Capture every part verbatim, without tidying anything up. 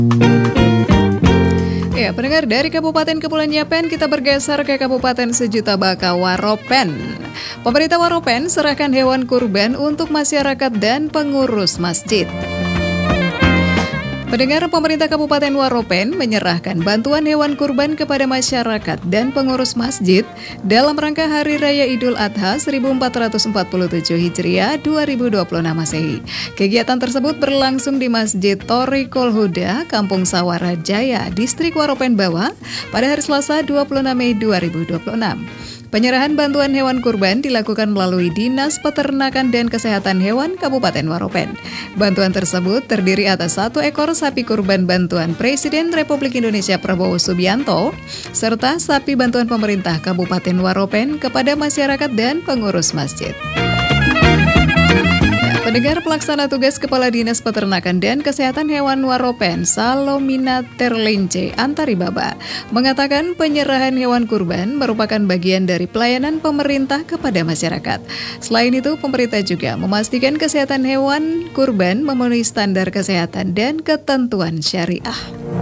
Ya, pendengar dari Kabupaten Kepulauan Yapen, kita bergeser ke Kabupaten Sejuta Baka Waropen. Pemerintah Waropen serahkan hewan kurban untuk masyarakat dan pengurus masjid. Pendengar, pemerintah Kabupaten Waropen menyerahkan bantuan hewan kurban kepada masyarakat dan pengurus masjid dalam rangka Hari Raya Idul Adha seribu empat ratus empat puluh tujuh Hijriah dua ribu dua puluh enam Masehi. Kegiatan tersebut berlangsung di Masjid Thoriqul Huda, Kampung Sawara Jaya, Distrik Waropen Bawah pada hari Selasa dua puluh enam Mei dua ribu dua puluh enam. Penyerahan bantuan hewan kurban dilakukan melalui Dinas Peternakan dan Kesehatan Hewan Kabupaten Waropen. Bantuan tersebut terdiri atas satu ekor sapi kurban bantuan Presiden Republik Indonesia Prabowo Subianto, serta sapi bantuan pemerintah Kabupaten Waropen kepada masyarakat dan pengurus masjid. Pendengar, pelaksana tugas Kepala Dinas Peternakan dan Kesehatan Hewan Waropen, Salomina Terlence Antaribaba, mengatakan penyerahan hewan kurban merupakan bagian dari pelayanan pemerintah kepada masyarakat. Selain itu, pemerintah juga memastikan kesehatan hewan kurban memenuhi standar kesehatan dan ketentuan syariah.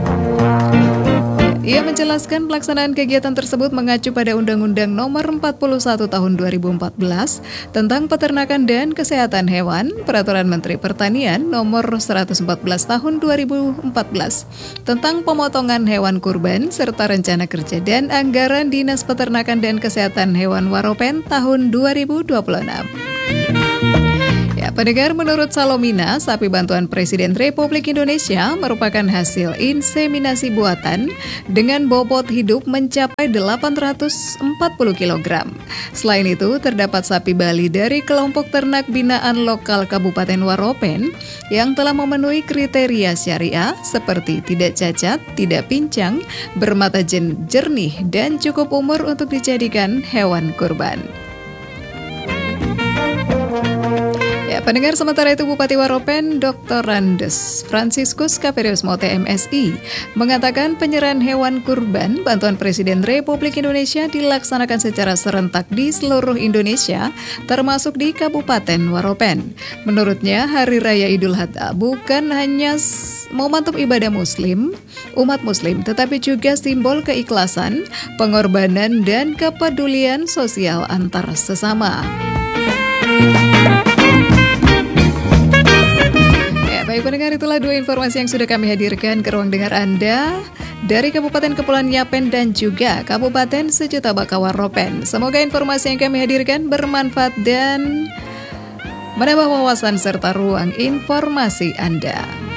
Ia menjelaskan pelaksanaan kegiatan tersebut mengacu pada Undang-Undang Nomor empat puluh satu Tahun dua ribu empat belas tentang Peternakan dan Kesehatan Hewan, Peraturan Menteri Pertanian Nomor seratus empat belas Tahun dua ribu empat belas tentang pemotongan hewan kurban, serta Rencana Kerja dan Anggaran Dinas Peternakan dan Kesehatan Hewan Waropen tahun dua ribu dua puluh enam. Ya, pendengar, menurut Salomina, sapi bantuan Presiden Republik Indonesia merupakan hasil inseminasi buatan dengan bobot hidup mencapai delapan ratus empat puluh kilogram. Selain itu, terdapat sapi Bali dari kelompok ternak binaan lokal Kabupaten Waropen yang telah memenuhi kriteria syariah seperti tidak cacat, tidak pincang, bermata jernih, dan cukup umur untuk dijadikan hewan kurban. Ya, pendengar, sementara itu Bupati Waropen Doktor Randes Franciscus Kaverius Mote M Si mengatakan penyerahan hewan kurban bantuan Presiden Republik Indonesia dilaksanakan secara serentak di seluruh Indonesia, termasuk di Kabupaten Waropen. Menurutnya, Hari Raya Idul Adha bukan hanya momentum ibadah Muslim, umat Muslim, tetapi juga simbol keikhlasan, pengorbanan, dan kepedulian sosial antar sesama. Baik pendengar, itulah dua informasi yang sudah kami hadirkan ke ruang dengar Anda dari Kabupaten Kepulauan Yapen dan juga Kabupaten Sejuta Baka Waropen. Semoga informasi yang kami hadirkan bermanfaat dan menambah wawasan serta ruang informasi Anda.